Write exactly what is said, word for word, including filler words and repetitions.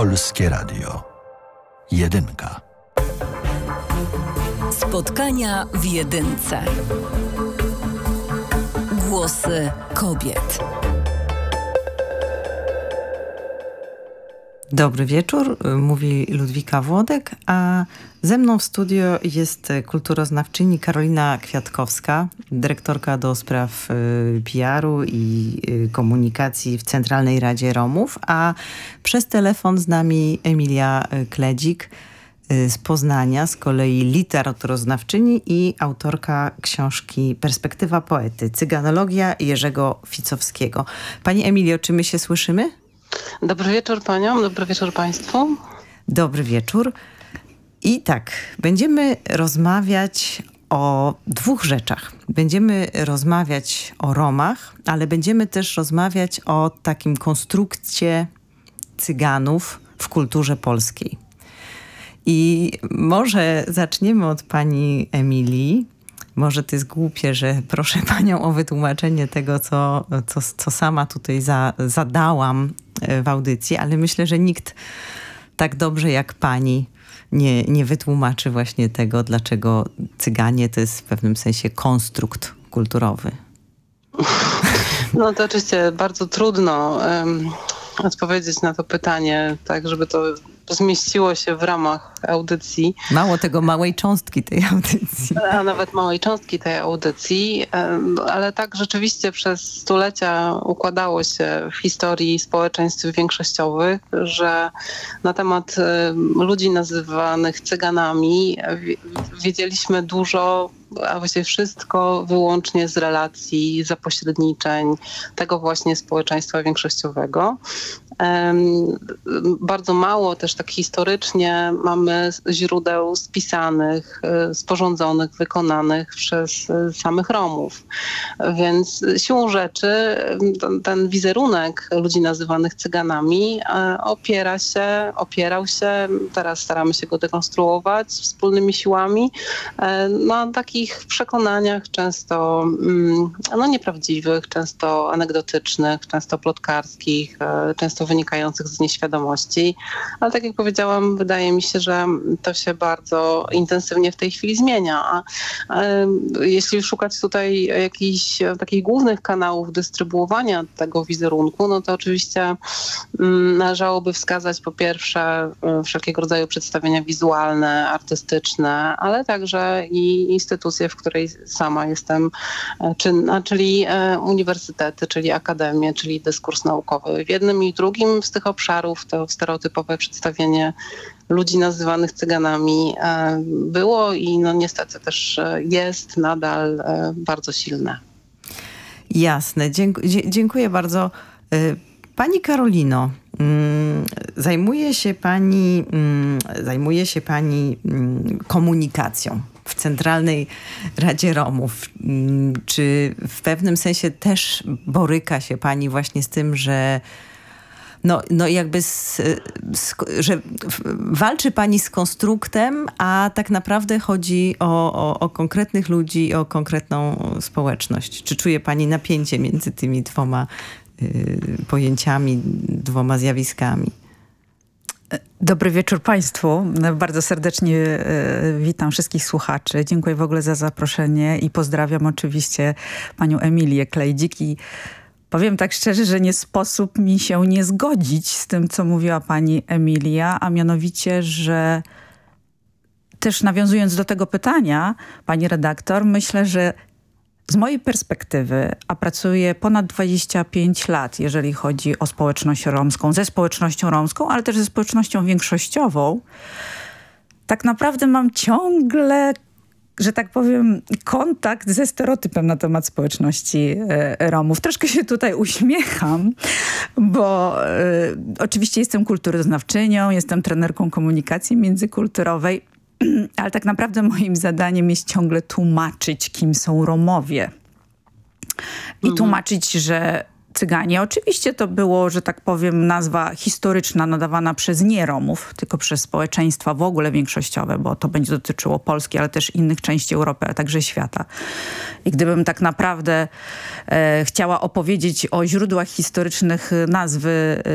Polskie Radio. Jedynka. Spotkania w jedynce. Głosy kobiet. Dobry wieczór, mówi Ludwika Włodek, a ze mną w studio jest kulturoznawczyni Karolina Kwiatkowska, dyrektorka do spraw P R u i komunikacji w Centralnej Radzie Romów, a przez telefon z nami Emilia Kledzik z Poznania, z kolei literaturoznawczyni i autorka książki Perspektywa poety, Cyganologia Jerzego Ficowskiego. Pani Emilio, czy my się słyszymy? Dobry wieczór paniom, dobry wieczór państwu. Dobry wieczór. I tak, będziemy rozmawiać o dwóch rzeczach. Będziemy rozmawiać o Romach, ale będziemy też rozmawiać o takim konstrukcie Cyganów w kulturze polskiej. I może zaczniemy od pani Emilii. Może to jest głupie, że proszę panią o wytłumaczenie tego, co, co, co sama tutaj za, zadałam w audycji, ale myślę, że nikt tak dobrze jak pani nie, nie wytłumaczy właśnie tego, dlaczego Cyganie to jest w pewnym sensie konstrukt kulturowy. No to oczywiście bardzo trudno um, odpowiedzieć na to pytanie, tak żeby to zmieściło się w ramach audycji. Mało tego, małej cząstki tej audycji. A nawet małej cząstki tej audycji, ale tak rzeczywiście przez stulecia układało się w historii społeczeństw większościowych, że na temat ludzi nazywanych Cyganami wiedzieliśmy dużo, a właściwie wszystko wyłącznie z relacji, zapośredniczeń tego właśnie społeczeństwa większościowego. Bardzo mało też tak historycznie mamy źródeł spisanych, sporządzonych, wykonanych przez samych Romów. Więc siłą rzeczy ten, ten wizerunek ludzi nazywanych Cyganami opiera się, opierał się, teraz staramy się go dekonstruować wspólnymi siłami, na takich przekonaniach często no, nieprawdziwych, często anegdotycznych, często plotkarskich, często wynikających z nieświadomości. Ale tak jak powiedziałam, wydaje mi się, że to się bardzo intensywnie w tej chwili zmienia. A, a jeśli szukać tutaj jakichś takich głównych kanałów dystrybuowania tego wizerunku, no to oczywiście mm, należałoby wskazać po pierwsze wszelkiego rodzaju przedstawienia wizualne, artystyczne, ale także i instytucje, w której sama jestem czynna, czyli uniwersytety, czyli akademie, czyli dyskurs naukowy. W jednym i drugim z tych obszarów to stereotypowe przedstawienie ludzi nazywanych Cyganami było i no niestety też jest nadal bardzo silne. Jasne. Dziękuję, dziękuję bardzo. Pani Karolino, zajmuje się pani, zajmuje się pani komunikacją w Centralnej Radzie Romów. Czy w pewnym sensie też boryka się pani właśnie z tym, że No, no jakby, z, z, że walczy pani z konstruktem, a tak naprawdę chodzi o, o, o konkretnych ludzi, o konkretną społeczność. Czy czuje pani napięcie między tymi dwoma y, pojęciami, dwoma zjawiskami? Dobry wieczór państwu. Bardzo serdecznie y, witam wszystkich słuchaczy. Dziękuję w ogóle za zaproszenie i pozdrawiam oczywiście panią Emilię Kledzik. I powiem tak szczerze, że nie sposób mi się nie zgodzić z tym, co mówiła pani Emilia, a mianowicie, że też nawiązując do tego pytania, pani redaktor, myślę, że z mojej perspektywy, a pracuję ponad dwadzieścia pięć lat, jeżeli chodzi o społeczność romską, ze społecznością romską, ale też ze społecznością większościową, tak naprawdę mam ciągle, że tak powiem, kontakt ze stereotypem na temat społeczności e, Romów. Troszkę się tutaj uśmiecham, bo e, oczywiście jestem kulturoznawczynią, jestem trenerką komunikacji międzykulturowej, ale tak naprawdę moim zadaniem jest ciągle tłumaczyć, kim są Romowie. I mhm. tłumaczyć, że Cyganie, oczywiście to było, że tak powiem, nazwa historyczna nadawana przez nie Romów, tylko przez społeczeństwa w ogóle większościowe, bo to będzie dotyczyło Polski, ale też innych części Europy, a także świata. I gdybym tak naprawdę e, chciała opowiedzieć o źródłach historycznych nazwy